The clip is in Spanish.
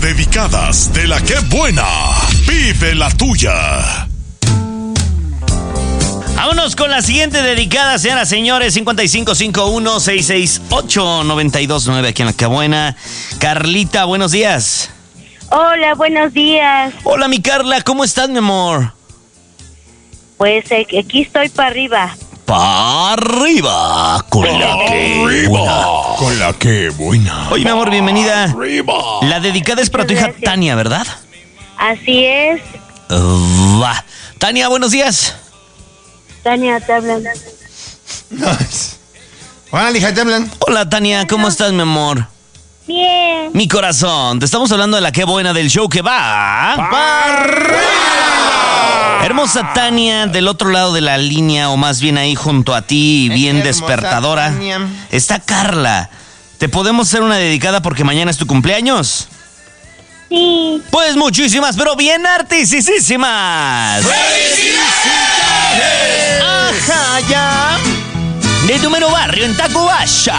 dedicadas de la que buena. Vive la tuya. Vámonos con la siguiente dedicada, señoras, señores. 5551-668-929 aquí en La Que Buena. Carlita, buenos días. Hola, buenos días. Hola, mi Carla, ¿cómo estás, mi amor? Pues aquí estoy para arriba. ¡Pa' arriba! Con la que buena. Con la que buena. Oye, mi amor, bienvenida. Arriba. La dedicada es para tu hija Gracias. Tania, ¿verdad? Así es. Va. Tania, buenos días. Tania, te hablan. Hola, hija, te hablan. Hola, Tania, ¿cómo estás, mi amor? Bien. Mi corazón, te estamos hablando de La Que Buena, del show que va. Hermosa Tania, del otro lado de la línea, o más bien ahí junto a ti, bien Hermosa despertadora, Tania. está Carla. ¿Te podemos hacer una dedicada porque mañana es tu cumpleaños? Sí. Pues muchísimas, pero bien artisísimas. ¡Felicidades! ¡Ajá, ya! De tu mero barrio en Tacubaya.